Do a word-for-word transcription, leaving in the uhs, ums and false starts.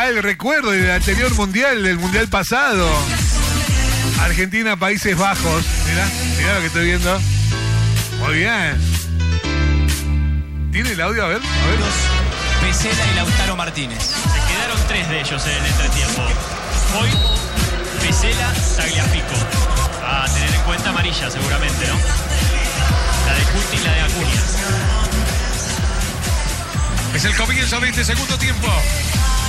Ah, el recuerdo del anterior mundial, del mundial pasado. Argentina, Países Bajos. Mirá, mirá lo que estoy viendo. Muy bien. ¿Tiene el audio? A ver, a ver. Pesela y Lautaro Martínez. Se quedaron tres de ellos en el entretiempo. Hoy, Pesela, Tagliafico. A tener en cuenta amarilla seguramente, ¿no? La de Cuti y la de Acuña. Es el comienzo de este segundo tiempo.